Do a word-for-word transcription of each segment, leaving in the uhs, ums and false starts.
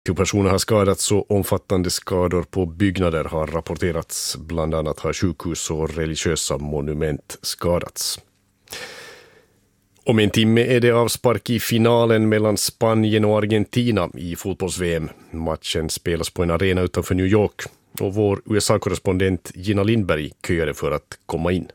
Två personer har skadats och omfattande skador på byggnader har rapporterats. Bland annat har sjukhus och religiösa monument skadats. Om en timme är det avspark i finalen mellan Spanien och Argentina i fotbolls-V M. Matchen spelas på en arena utanför New York och vår U S A-korrespondent Gina Lindberg köade för att komma in.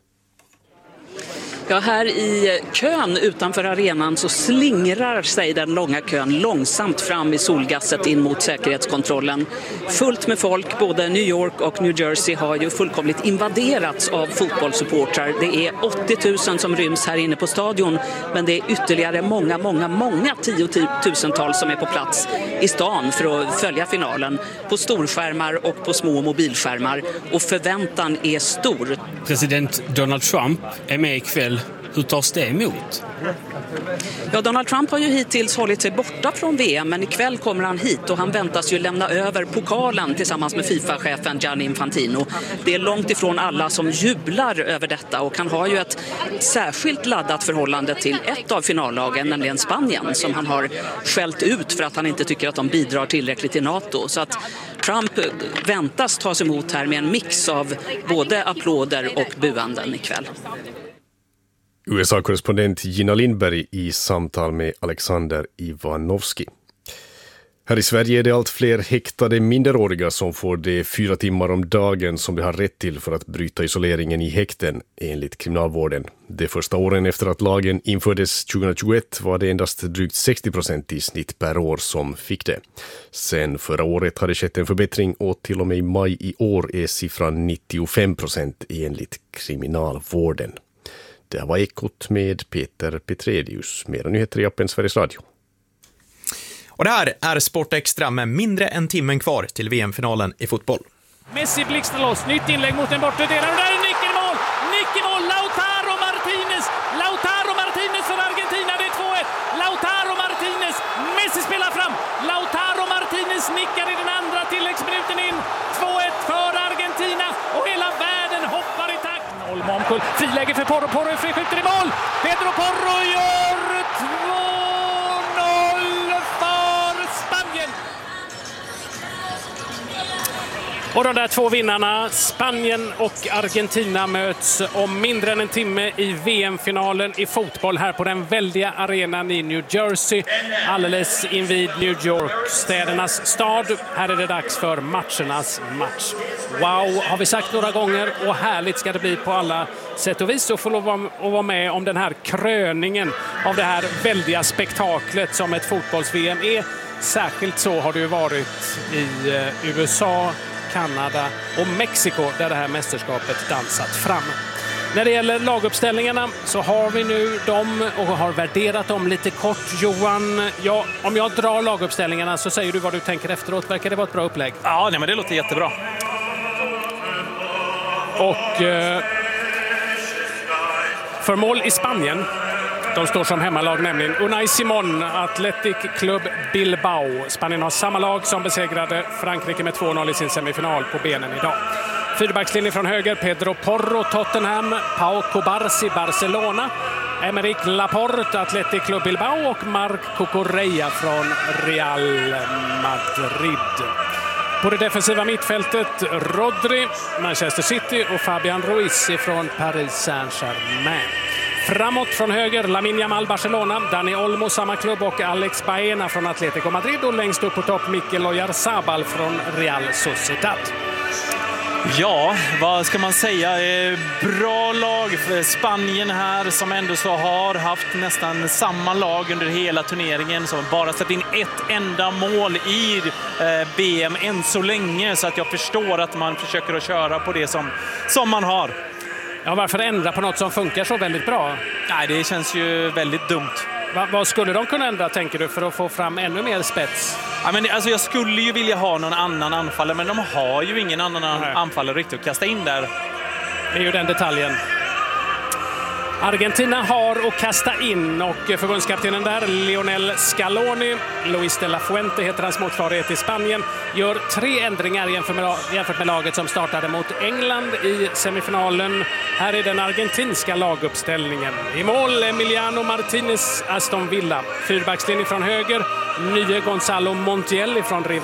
Ja, här i kön utanför arenan så slingrar sig den långa kön långsamt fram i solgasset in mot säkerhetskontrollen. Fullt med folk, både New York och New Jersey har ju fullkomligt invaderats av fotbollssupportrar. Det är åttio tusen som ryms här inne på stadion, men det är ytterligare många, många, många tiotusentals som är på plats i stan för att följa finalen på storskärmar och på små mobilskärmar. Och förväntan är stor. President Donald Trump är med ikväll. Hur tas det emot? Ja, Donald Trump har ju hittills hållit sig borta från V M, men ikväll kommer han hit och han väntas ju lämna över pokalen tillsammans med FIFA-chefen Gianni Infantino. Det är långt ifrån alla som jublar över detta och han har ju ett särskilt laddat förhållande till ett av finallagen, nämligen Spanien, som han har skällt ut för att han inte tycker att de bidrar tillräckligt till NATO. Så att Trump väntas tas emot här med en mix av både applåder och buanden ikväll. U S A-korrespondent Gina Lindberg i samtal med Alexander Ivanovski. Här i Sverige är det allt fler häktade minderåriga som får det fyra timmar om dagen som de har rätt till för att bryta isoleringen i häkten enligt kriminalvården. De första åren efter att lagen infördes tjugohundratjugoett var det endast drygt sextio procent i snitt per år som fick det. Sen förra året har det skett en förbättring och till och med i maj i år är siffran nittiofem procent enligt kriminalvården. Det var Ekot med Peter Petredius. Mera nyheter i appen Sveriges Radio. Och det här är Sport Extra med mindre än timmen kvar till V M-finalen i fotboll. Messi blixtrar loss, nytt inlägg mot en bortre del. Och där är nick i mål! Nick i mål! Lautaro Martinez! Lautaro Martinez för Argentina, det är två ett. Lautaro Martinez, Messi spelar fram. Lautaro Martinez nickar i den andra tilläggsminuten in. två ett för Argentina och hela världen hoppar i takt. Olmo omkull, friläge för Porro, Porro är friskjuter i mål. Pedro Porro gör två noll för Spanien. Och de där två vinnarna, Spanien och Argentina, möts om mindre än en timme i V M-finalen i fotboll här på den väldiga arenan i New Jersey, alldeles invid New York, städernas stad. Här är det dags för matchernas match. Wow, har vi sagt några gånger, och härligt ska det bli på alla sätt och vis att få lov att vara med om den här kröningen av det här väldiga spektaklet som ett fotbolls-V M är. Särskilt så har det ju varit i U S A, Kanada och Mexiko där det här mästerskapet dansat fram. När det gäller laguppställningarna så har vi nu dem och har värderat dem lite kort. Johan, ja, om jag drar laguppställningarna så säger du vad du tänker efteråt. Verkar det vara ett bra upplägg? Ja, nej, men det låter jättebra. Och eh, för mål i Spanien, de står som hemmalag nämligen Unai Simón, Athletic Club Bilbao. Spanien har samma lag som besegrade Frankrike med två noll i sin semifinal på benen idag. Fyrbackslinjen från höger, Pedro Porro, Tottenham, Pau Cubarsí, Barcelona, Emerick Laporte, Athletic Club Bilbao och Marc Cucurella från Real Madrid. På det defensiva mittfältet, Rodri, Manchester City och Fabian Ruiz från Paris Saint-Germain. Framåt från höger, Lamine Yamal, Barcelona, Dani Olmo, samma klubb, och Alex Baena från Atletico Madrid. Och längst upp på topp, Mikel Oyarzabal från Real Sociedad. Ja, vad ska man säga? Bra lag för Spanien här, som ändå så har haft nästan samma lag under hela turneringen, som bara satt in ett enda mål i B M än så länge, så att jag förstår att man försöker att köra på det som, som man har. Ja, varför ändra på något som funkar så väldigt bra? Nej, det känns ju väldigt dumt. Va, vad skulle de kunna ändra, tänker du, för att få fram ännu mer spets? Ja, men alltså, jag skulle ju vilja ha någon annan anfallare, men de har ju ingen annan Nej. anfallare riktigt att kasta in där. Det är ju den detaljen. Argentina har att kasta in, och förbundskaptenen där, Lionel Scaloni, Luis de la Fuente heter hans motsvarighet i Spanien, gör tre ändringar jämfört med laget som startade mot England i semifinalen. Här är den argentinska laguppställningen. I mål Emiliano Martinez, Aston Villa. Fyrbackslinje från höger, nye Gonzalo Montiel från River